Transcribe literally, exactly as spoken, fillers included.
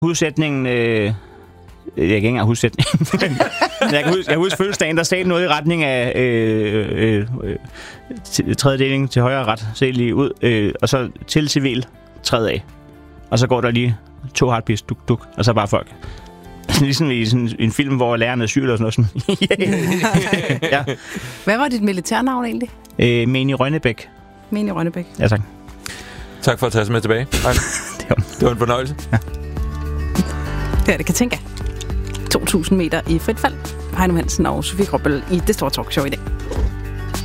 Hudsætningen... Øh, jeg kan ikke engang huske sætningen. jeg kan huske, jeg huske fødselsdagen, der sagde noget i retning af øh, øh, øh, tredje deling til højre ret. Se lige ud. Øh, og så til civil, tredje af. Og så går der lige to heartbeats, duk, duk. Og så bare folk. Ligesom i sådan en film, hvor lærerne er syg eller sådan noget. Ja. Hvad var dit militærnavn egentlig? Øh, Meni Rønnebæk. Meni Rønnebæk. Ja, tak. Tak for at tage os med tilbage. det, var... det var en fornøjelse. Ja. Det er det, kan tænke. to tusind meter i frit fald. Heino Hansen og Sofie Gråbøl i Det Store Talkshow i dag.